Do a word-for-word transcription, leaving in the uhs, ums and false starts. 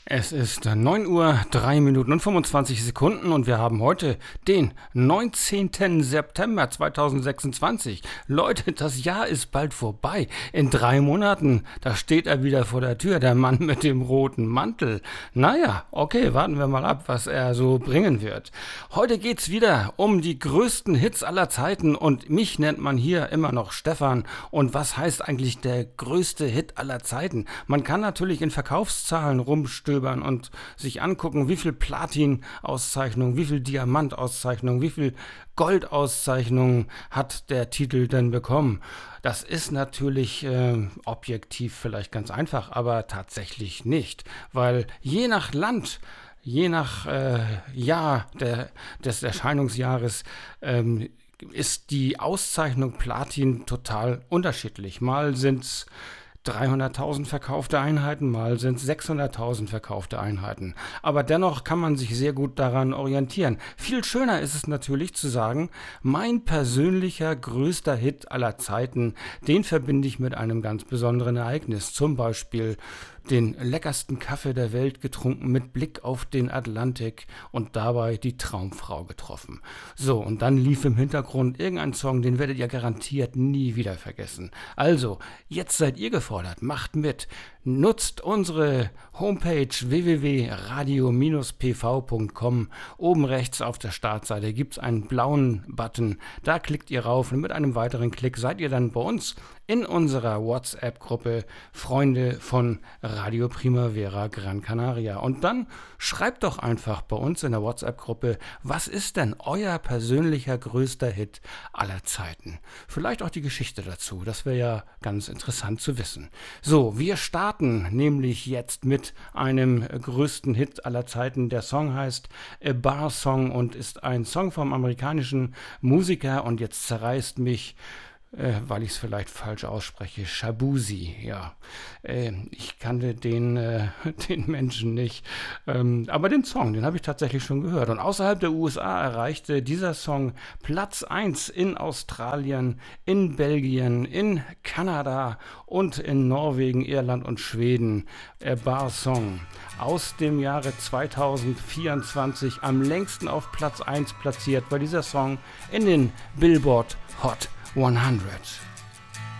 Es ist neun Uhr, drei Minuten und fünfundzwanzig Sekunden und wir haben heute den neunzehnten September zweitausendsechsundzwanzig. Leute, das Jahr ist bald vorbei. In drei Monaten, da steht er wieder vor der Tür, der Mann mit dem roten Mantel. Naja, okay, warten wir mal ab, was er so bringen wird. Heute geht's wieder um die größten Hits aller Zeiten und mich nennt man hier immer noch Stefan. Und was heißt eigentlich der größte Hit aller Zeiten? Man kann natürlich in Verkaufszahlen rumstöbern und sich angucken, wie viel Platin-Auszeichnungen, wie viel Diamant-Auszeichnungen, wie viel Gold-Auszeichnungen hat der Titel denn bekommen. Das ist natürlich äh, objektiv vielleicht ganz einfach, aber tatsächlich nicht, weil je nach Land, je nach äh, Jahr der, des Erscheinungsjahres ähm, ist die Auszeichnung Platin total unterschiedlich. Mal sind es dreihunderttausend verkaufte Einheiten, mal sind es sechshunderttausend verkaufte Einheiten. Aber dennoch kann man sich sehr gut daran orientieren. Viel schöner ist es natürlich zu sagen, mein persönlicher größter Hit aller Zeiten, den verbinde ich mit einem ganz besonderen Ereignis. Zum Beispiel den leckersten Kaffee der Welt getrunken mit Blick auf den Atlantik und dabei die Traumfrau getroffen. So, und dann lief im Hintergrund irgendein Song, den werdet ihr garantiert nie wieder vergessen. Also, jetzt seid ihr gefordert, macht mit, nutzt unsere Homepage w w w punkt radio Bindestrich p v punkt com. Oben rechts auf der Startseite gibt es einen blauen Button, da klickt ihr rauf und mit einem weiteren Klick seid ihr dann bei uns in unserer WhatsApp-Gruppe Freunde von Radio Primavera Gran Canaria. Und dann schreibt doch einfach bei uns in der WhatsApp-Gruppe, was ist denn euer persönlicher größter Hit aller Zeiten? Vielleicht auch die Geschichte dazu, das wäre ja ganz interessant zu wissen. So, wir starten nämlich jetzt mit einem größten Hit aller Zeiten. Der Song heißt A Bar Song und ist ein Song vom amerikanischen Musiker und jetzt zerreißt mich Äh, weil ich es vielleicht falsch ausspreche, Shabuzi, ja. Äh, ich kannte den, äh, den Menschen nicht, ähm, aber den Song, den habe ich tatsächlich schon gehört. Und außerhalb der U S A erreichte dieser Song Platz eins in Australien, in Belgien, in Kanada und in Norwegen, Irland und Schweden. A Bar Song aus dem Jahre zweitausendvierundzwanzig, am längsten auf Platz eins platziert, war dieser Song in den Billboard Hot hundert.